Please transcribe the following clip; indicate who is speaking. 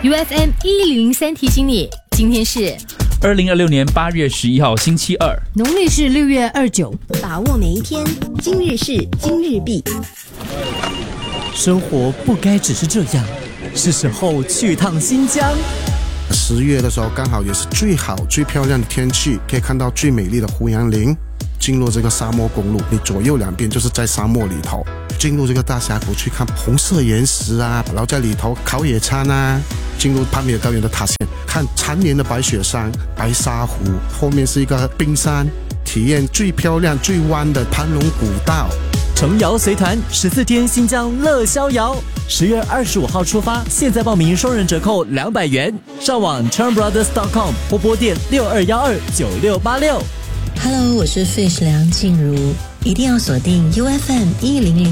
Speaker 1: UFM 1003提醒你，今天是
Speaker 2: 2026年8月11号星期二，
Speaker 1: 农历是6月29。
Speaker 3: 把握每一天，今日事今日毕。
Speaker 4: 生活不该只是这样，是时候去趟新疆。
Speaker 5: 10月的时候刚好也是最好最漂亮的天气，可以看到最美丽的胡杨林。进入这个沙漠公路，你左右两边就是在沙漠里头，进入这个大峡谷去看红色岩石啊，然后在里头烤野餐啊，进入攀米尔高原的塔县，看缠绵的白雪山、白沙湖，后面是一个冰山，体验最漂亮最弯的盘龙古道。
Speaker 4: 程瑶随团14天新疆乐逍遥，10月25号出发，现在报名双人折扣200元，上网 turnbrothers.com 或拨电62129686。
Speaker 3: Hello， 我是 Fish 梁静茹，一定要锁定 UFM 100。